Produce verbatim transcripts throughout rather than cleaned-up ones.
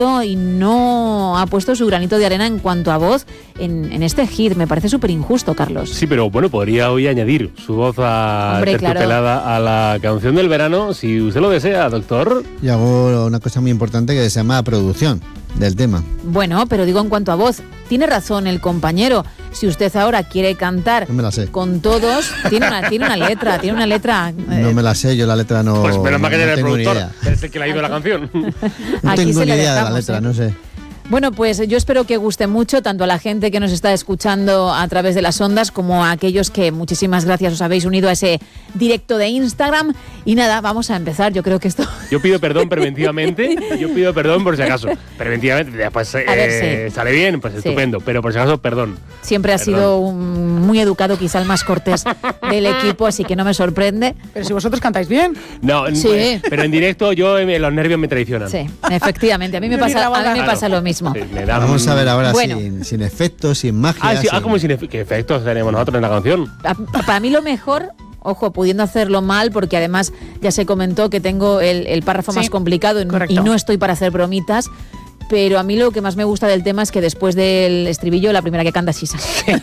y no ha puesto su granito de arena en cuanto a voz en, en este hit. Me parece súper injusto, Carlos. Sí, pero bueno, podría hoy añadir su voz a Hombre, terciopelada claro. a la canción del verano, si usted lo desea, doctor. Y hago una cosa muy importante que se llama producción del tema. Bueno, pero digo en cuanto a voz, tiene razón el compañero. Si usted ahora quiere cantar no me la sé. con todos, tiene una, tiene una letra, tiene una letra. Eh, no me la sé, yo la letra no. Pues menos mal que no, tiene no el productor, que es el que le ha ido la canción. No Aquí tengo ni idea dejamos, de la letra, ¿eh? no sé. Bueno, pues yo espero que guste mucho tanto a la gente que nos está escuchando a través de las ondas como a aquellos que muchísimas gracias os habéis unido a ese directo de Instagram. Y nada, vamos a empezar. Yo creo que esto... Yo pido perdón preventivamente, yo pido perdón por si acaso. Preventivamente, después eh, ver, sí. sale bien, pues estupendo, sí. Pero por si acaso, perdón. Siempre ha perdón. sido un, muy educado, quizá el más cortés del equipo, así que no me sorprende. Pero si vosotros cantáis bien. No, sí. pues, pero en directo yo los nervios me traicionan. Sí, efectivamente. A mí me pasa, a mí me claro. pasa lo mismo. Sí, me dan... Vamos a ver ahora bueno. sin, sin efectos, sin magia. Ah, sí, sin... ah como sin efe- ¿qué efectos tenemos nosotros en la canción? Para mí lo mejor... Ojo, pudiendo hacerlo mal, porque además ya se comentó que tengo el, el párrafo sí, más complicado y, y no estoy para hacer bromitas. Pero a mí lo que más me gusta del tema es que después del estribillo, la primera que canta es Sisa. Sí.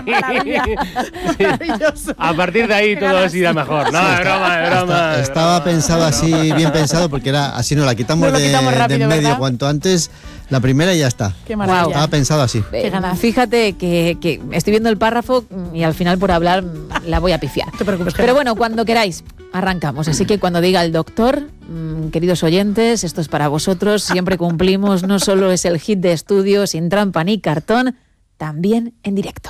A partir de ahí todo así da mejor. No, es broma, es broma. Está, estaba broma, pensado así, broma. bien pensado, porque era así, no la quitamos, no de, quitamos rápido, de en medio ¿verdad? cuanto antes. La primera y ya está. Qué maravilla. Estaba pensado así. Eh, Fíjate que, que estoy viendo el párrafo y al final por hablar la voy a pifiar. No te preocupes. Pero bueno, cuando queráis, arrancamos. Así que cuando diga el doctor, mmm, queridos oyentes, esto es para vosotros. Siempre cumplimos. No solo es el hit de estudio sin trampa ni cartón, también en directo.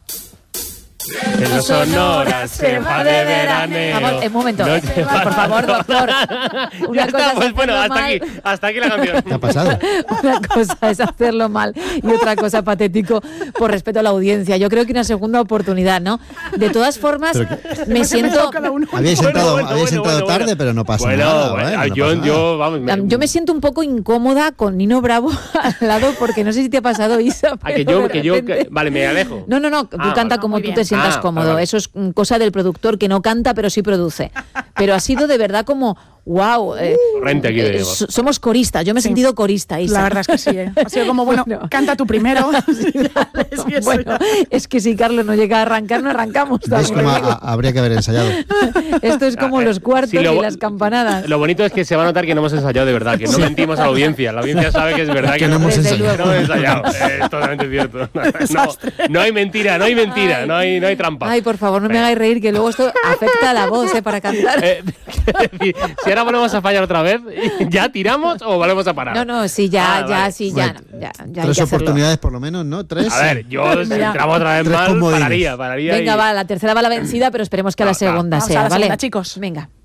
En los Sonoras se va de veraneo. Vamos, un momento. No por favor, doctor. Una ya cosa está, pues es bueno, hasta mal. aquí, hasta aquí la canción. ¿Qué ha pasado? Una cosa es hacerlo mal y otra cosa patético por respeto a la audiencia. Yo creo que una segunda oportunidad, ¿no? De todas formas, me siento... Habéis Bueno, entrado, bueno, habéis bueno, entrado bueno, tarde, bueno. pero no pasa Bueno, nada. bueno, ¿eh? No yo, pasa yo, vamos, me- Yo me siento un poco incómoda con Nino Bravo al lado porque no sé si te ha pasado, Isa. A que pero yo, de que yo, repente- que- vale, me alejo. No, no, no, tú Ah, canta vale. como Muy tú bien. te sientas Ah, cómodo. vale, vale. Eso es mm, cosa del productor que no canta, pero sí produce. Pero ha sido de verdad como, wow. Eh, Corriente aquí de eh, Diego. so- somos coristas. Yo me he Sí. sentido corista, Isa. La verdad es que sí, ¿eh? Ha sido como, bueno, Bueno. canta tú primero. Sí, eso Bueno, ya. es que si Carlos no llega a arrancar, no arrancamos. ¿Ves también cómo lo digo. a- habría que haber ensayado? Esto es como Ah, eh, los cuartos sí, lo- y las campanadas. Lo bonito es que se va a notar que no hemos ensayado de verdad, que no Sí. mentimos a la audiencia. La audiencia sabe que es verdad que, Que no hemos Desde ensayado. que no hemos ensayado. Eh, Es totalmente cierto. No, no hay mentira, no hay mentira, no hay, no hay trampa. Ay, por favor, no me hagáis reír, que luego esto afecta a la voz, ¿eh? Para cantar. Eh, quiero decir, si ahora volvemos a fallar otra vez, ¿ya tiramos o volvemos a parar? No, no, sí, ya, Ah, ya, vale. sí, ya, Bueno, ya, ya hay Tres que hacerlo. oportunidades por lo menos, ¿no? Tres. A ver, yo si Mira. entramos otra vez Tres mal, comodines. pararía, pararía. Venga, y- va, la tercera va la vencida, pero esperemos que a la Va, va. segunda Vamos a sea, la ¿vale? segunda, chicos. Venga.